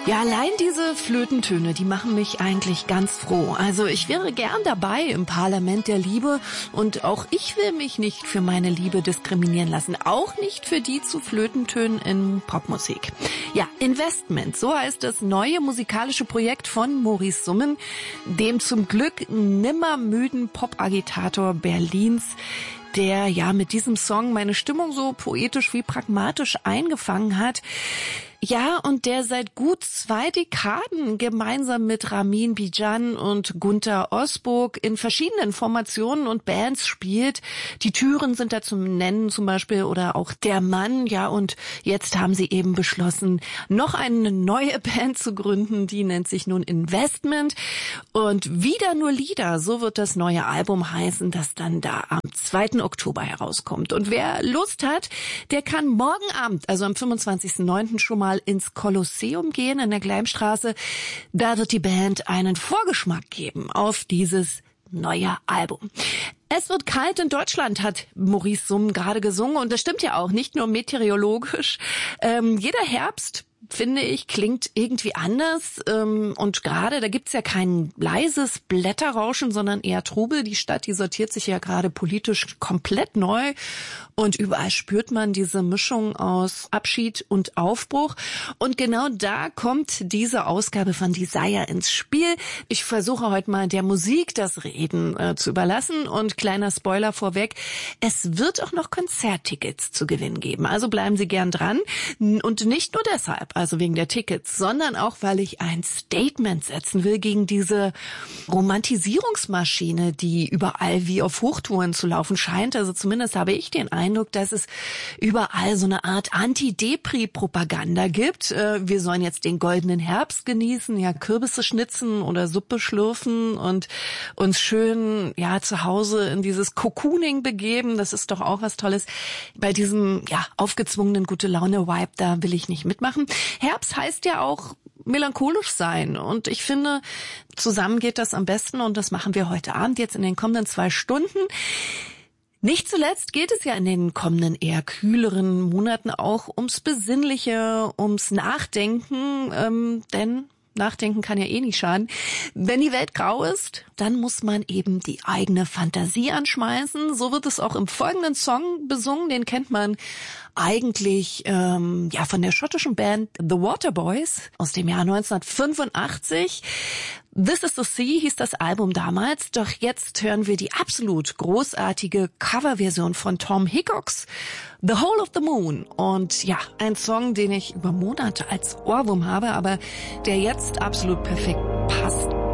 Ja, allein diese Flötentöne, die machen mich eigentlich ganz froh. Also ich wäre gern dabei im Parlament der Liebe und auch ich will mich nicht für meine Liebe diskriminieren lassen. Auch nicht für die zu Flötentönen in Popmusik. Ja, Investment, so heißt das neue musikalische Projekt von Maurice Summen, dem zum Glück nimmermüden Pop-Agitator Berlins, der ja mit diesem Song meine Stimmung so poetisch wie pragmatisch eingefangen hat. Ja, und der seit gut 2 Dekaden gemeinsam mit Ramin Bijan und Gunter Osburg in verschiedenen Formationen und Bands spielt. Die Türen sind da zum Nennen zum Beispiel oder auch Der Mann. Ja, und jetzt haben sie eben beschlossen, noch eine neue Band zu gründen. Die nennt sich nun Investment. Und wieder nur Lieder, so wird das neue Album heißen, das dann da am 2. Oktober herauskommt. Und wer Lust hat, der kann morgen Abend, also am 25.09. schon mal ins Kolosseum gehen in der Gleimstraße. Da wird die Band einen Vorgeschmack geben auf dieses neue Album. Es wird kalt in Deutschland, hat Maurice Summen gerade gesungen. Und das stimmt ja auch, nicht nur meteorologisch. Jeder Herbst, finde ich, klingt irgendwie anders. Und gerade, da gibt's ja kein leises Blätterrauschen, sondern eher Trubel. Die Stadt, die sortiert sich ja gerade politisch komplett neu. Und überall spürt man diese Mischung aus Abschied und Aufbruch. Und genau da kommt diese Ausgabe von Desire ins Spiel. Ich versuche heute mal der Musik das Reden zu überlassen. Und kleiner Spoiler vorweg, es wird auch noch Konzerttickets zu gewinnen geben. Also bleiben Sie gern dran. Und nicht nur deshalb, also wegen der Tickets, sondern auch, weil ich ein Statement setzen will gegen diese Romantisierungsmaschine, die überall wie auf Hochtouren zu laufen scheint. Also zumindest habe ich den Eindruck, dass es überall so eine Art Anti-Depri-Propaganda gibt. Wir sollen jetzt den goldenen Herbst genießen, ja, Kürbisse schnitzen oder Suppe schlürfen und uns schön, ja, zu Hause in dieses Cocooning begeben. Das ist doch auch was Tolles. Bei diesem, ja, aufgezwungenen Gute-Laune-Vibe, da will ich nicht mitmachen. Herbst heißt ja auch melancholisch sein. Und ich finde, zusammen geht das am besten. Und das machen wir heute Abend, jetzt in den kommenden 2 Stunden. Nicht zuletzt geht es ja in den kommenden eher kühleren Monaten auch ums Besinnliche, ums Nachdenken, denn Nachdenken kann ja eh nicht schaden. Wenn die Welt grau ist, dann muss man eben die eigene Fantasie anschmeißen. So wird es auch im folgenden Song besungen. Den kennt man eigentlich ja von der schottischen Band The Waterboys aus dem Jahr 1985. This is the Sea hieß das Album damals, doch jetzt hören wir die absolut großartige Coverversion von Tom Hickox, The Hole of the Moon. Und ja, ein Song, den ich über Monate als Ohrwurm habe, aber der jetzt absolut perfekt passt.